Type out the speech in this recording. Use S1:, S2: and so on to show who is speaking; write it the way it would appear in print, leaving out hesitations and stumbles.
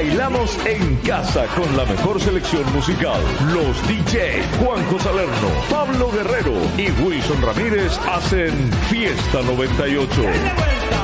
S1: bailamos en casa con la mejor selección musical. Los DJ Juanjo Salerno, Pablo Guerrero y Wilson Ramírez hacen Fiesta 98.